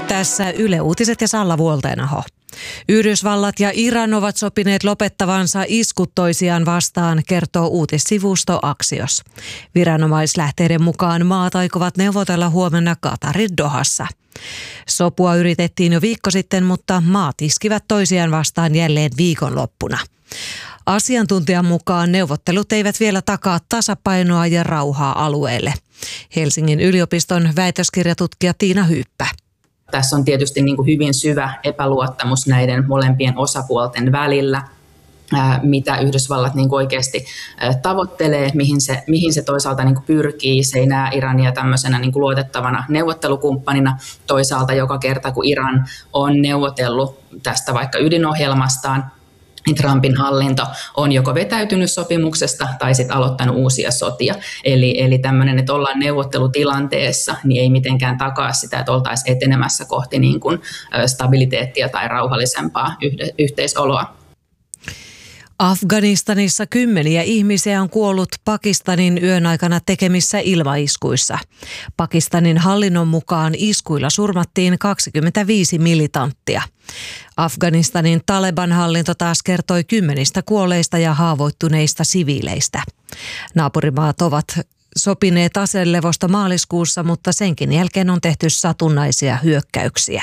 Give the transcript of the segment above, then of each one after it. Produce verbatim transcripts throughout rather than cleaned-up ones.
Tässä Yle Uutiset ja Salla Vuolteenaho. Yhdysvallat ja Iran ovat sopineet lopettavansa iskut toisiaan vastaan, kertoo uutissivusto Axios. Viranomaislähteiden mukaan maat aikovat neuvotella huomenna Qatarin Dohassa. Sopua yritettiin jo viikko sitten, mutta maat iskivät toisiaan vastaan jälleen viikonloppuna. Asiantuntijan mukaan neuvottelut eivät vielä takaa tasapainoa ja rauhaa alueelle. Helsingin yliopiston väitöskirjatutkija Tiina Hyyppä. Tässä on tietysti niin kuin hyvin syvä epäluottamus näiden molempien osapuolten välillä, mitä Yhdysvallat niin kuin oikeasti tavoittelee, mihin se, mihin se toisaalta niin kuin pyrkii. Se ei näe Irania tämmöisenä niin kuin luotettavana neuvottelukumppanina. Toisaalta joka kerta, kun Iran on neuvotellut tästä vaikka ydinohjelmastaan, niin Trumpin hallinto on joko vetäytynyt sopimuksesta tai sitten aloittanut uusia sotia. Eli, eli tämmöinen, että ollaan neuvottelutilanteessa, niin ei mitenkään takaa sitä, että oltaisiin etenemässä kohti niin kuin stabiliteettia tai rauhallisempaa yhteisoloa. Afganistanissa kymmeniä ihmisiä on kuollut Pakistanin yön aikana tekemissä ilmaiskuissa. Pakistanin hallinnon mukaan iskuilla surmattiin kaksikymmentäviisi militanttia. Afganistanin Taleban-hallinto taas kertoi kymmenistä kuolleista ja haavoittuneista siviileistä. Naapurimaat ovat sopineet aselevosta maaliskuussa, mutta senkin jälkeen on tehty satunnaisia hyökkäyksiä.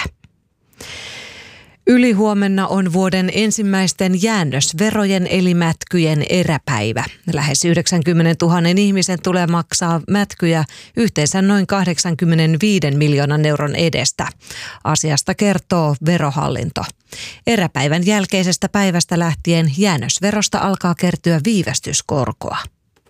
Ylihuomenna on vuoden ensimmäisten jäännösverojen eli mätkyjen eräpäivä. Lähes yhdeksänkymmentätuhatta ihmisen tulee maksaa mätkyjä yhteensä noin kahdeksankymmentäviisi miljoonan euron edestä. Asiasta kertoo Verohallinto. Eräpäivän jälkeisestä päivästä lähtien jäännösverosta alkaa kertyä viivästyskorkoa.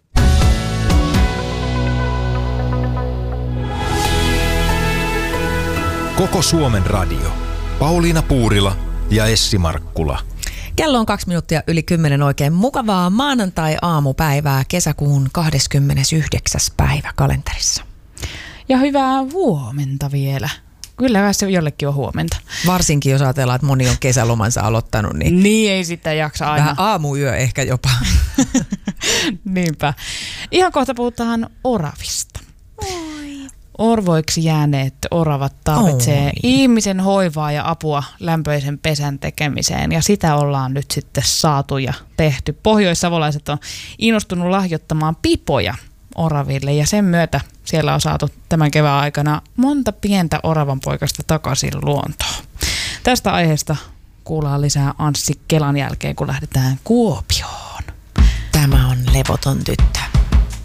Koko Suomen radio. Pauliina Puurila ja Essi Markkula. Kello on kaksi minuuttia yli kymmenen, oikein mukavaa maanantai-aamupäivää, kesäkuun kahdeskymmenesyhdeksäs päivä kalenterissa. Ja hyvää huomenta vielä. Kyllä se jollekin on huomenta. Varsinkin jos ajatellaan, että moni on kesälomansa aloittanut. Niin, niin ei sitä jaksa aina. Vähän aamuyö ehkä jopa. Niinpä. Ihan kohta puhutaan oravista. Orvoiksi jääneet oravat tarvitsee Oi. ihmisen hoivaa ja apua lämpöisen pesän tekemiseen, ja sitä ollaan nyt sitten saatu ja tehty. Pohjoissavolaiset on innostunut lahjoittamaan pipoja oraville, ja sen myötä siellä on saatu tämän kevään aikana monta pientä oravanpoikasta takaisin luontoon. Tästä aiheesta kuullaan lisää Anssi Kelan jälkeen, kun lähdetään Kuopioon. Tämä on Levoton tyttö.